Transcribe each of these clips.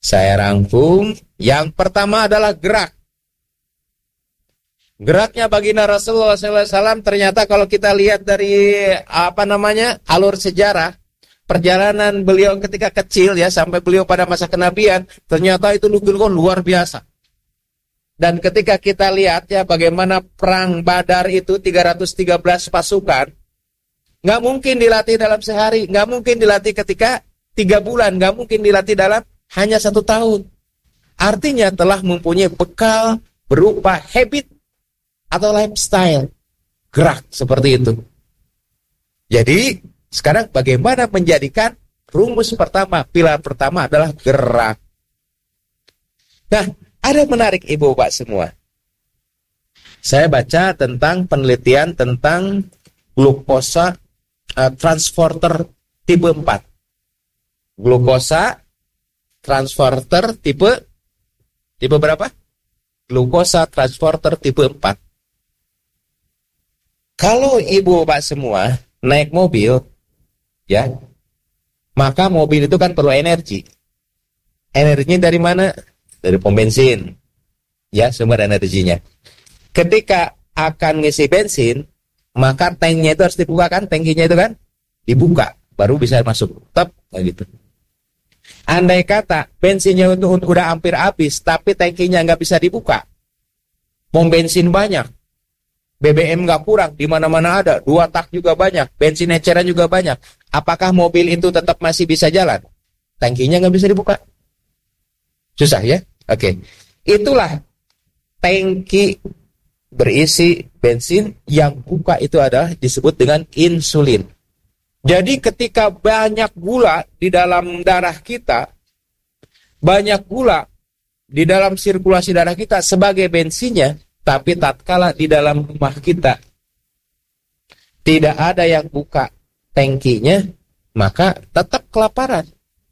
Saya rangkum. Yang pertama adalah gerak. Geraknya baginda Rasulullah SAW ternyata kalau kita lihat dari alur sejarah perjalanan beliau ketika kecil ya sampai beliau pada masa kenabian, ternyata itu luar biasa. Dan ketika kita lihat ya bagaimana perang Badar itu 313 pasukan, nggak mungkin dilatih dalam sehari, nggak mungkin dilatih ketika 3 bulan, nggak mungkin dilatih dalam hanya 1 tahun. Artinya telah mempunyai bekal berupa habit atau lifestyle gerak seperti itu. Jadi sekarang bagaimana menjadikan rumus pertama, pilar pertama adalah gerak. Nah, ada menarik ibu bapak semua. Saya baca tentang penelitian tentang glukosa transporter tipe 4. Glukosa transporter tipe berapa? Glukosa transporter tipe 4. Kalau ibu bapak semua naik mobil, ya, maka mobil itu kan perlu energi. Energinya dari mana? Dari pom bensin, ya, sumber energinya. Ketika akan ngisi bensin, maka tanknya itu harus dibuka kan, tangkinya itu kan dibuka, baru bisa masuk. Tep, gitu. Andai kata bensinnya itu udah hampir habis, tapi tangkinya nggak bisa dibuka, pom bensin banyak, BBM nggak kurang, di mana-mana ada, 2 tak juga banyak, bensin eceran juga banyak. Apakah mobil itu tetap masih bisa jalan? Tangkinya nggak bisa dibuka. Susah ya? Oke. Itulah tangki berisi bensin yang buka itu adalah disebut dengan insulin. Jadi ketika banyak gula di dalam darah kita, banyak gula di dalam sirkulasi darah kita sebagai bensinnya, tapi tatkala di dalam rumah kita tidak ada yang buka tangkinya, maka tetap kelaparan.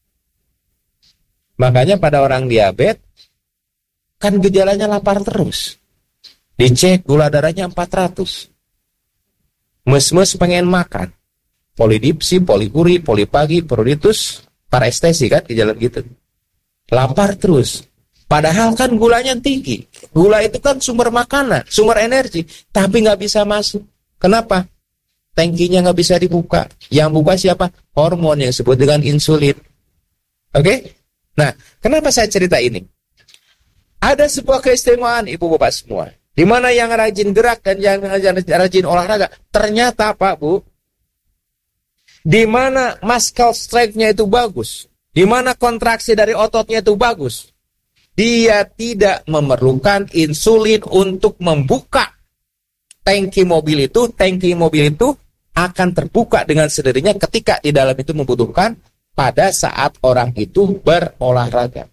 Makanya pada orang diabetes kan gejalanya lapar terus. Dicek gula darahnya 400. Mes-mes pengen makan. Polidipsi, poliuri, polipagi, pruritus, parestesi kan gejala gitu. Lapar terus. Padahal kan gulanya tinggi. Gula itu kan sumber makanan, sumber energi, tapi nggak bisa masuk. Kenapa? Tangkinya nggak bisa dibuka. Yang buka siapa? Hormon yang disebut dengan insulin. Oke? Nah, kenapa saya cerita ini? Ada sebuah keistimewaan ibu bapak semua, di mana yang rajin gerak dan yang rajin olahraga, ternyata Pak Bu, di mana muscle strength-nya itu bagus, di mana kontraksi dari ototnya itu bagus, dia tidak memerlukan insulin untuk membuka tangki mobil itu. Tangki mobil itu akan terbuka dengan sendirinya ketika di dalam itu membutuhkan pada saat orang itu berolahraga.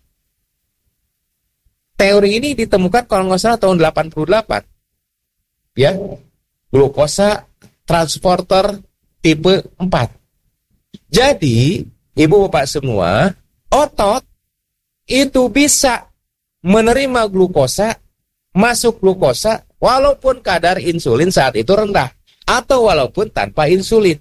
Teori ini ditemukan kalau nggak salah tahun 88. Ya, glukosa transporter tipe 4. Jadi, ibu bapak semua, otot itu bisa menerima glukosa, masuk glukosa, walaupun kadar insulin saat itu rendah, atau walaupun tanpa insulin.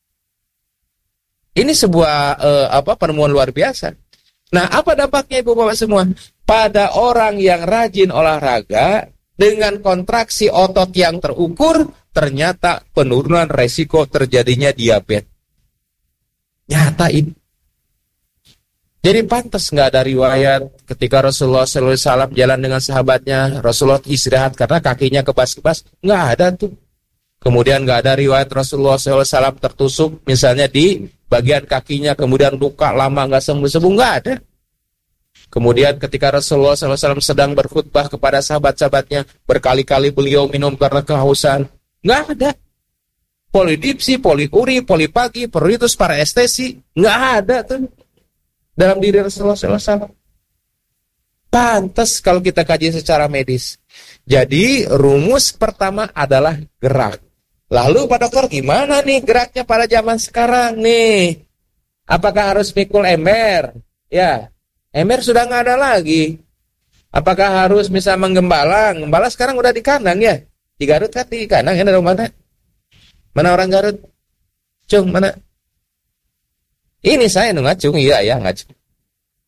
Ini sebuah penemuan luar biasa. Nah, apa dampaknya ibu bapak semua? Pada orang yang rajin olahraga dengan kontraksi otot yang terukur, ternyata penurunan resiko terjadinya diabetes. Nyata ini. Jadi pantas nggak ada riwayat ketika Rasulullah SAW jalan dengan sahabatnya, Rasulullah istirahat karena kakinya kebas-kebas. Nggak ada tuh. Kemudian nggak ada riwayat Rasulullah SAW tertusuk misalnya di bagian kakinya, kemudian luka lama nggak sembuh-sembuh, nggak ada. Kemudian ketika Rasulullah SAW sedang berkhutbah kepada sahabat-sahabatnya, berkali-kali beliau minum karena kehausan, nggak ada. Polidipsi, poliuri, polipagi, pruritus, parestesi, nggak ada tuh dalam diri Rasulullah SAW. Pantas kalau kita kaji secara medis. Jadi rumus pertama adalah gerak. Lalu Pak Dokter, gimana nih geraknya pada zaman sekarang nih? Apakah harus pikul ember? Ya, ember sudah nggak ada lagi. Apakah harus misal menggembala? Gembala sekarang udah di kandang ya. Di Garut kan di kandang, ya dari mana? Mana orang Garut? Cung, mana? Ini saya ngacung, iya ya ngacung.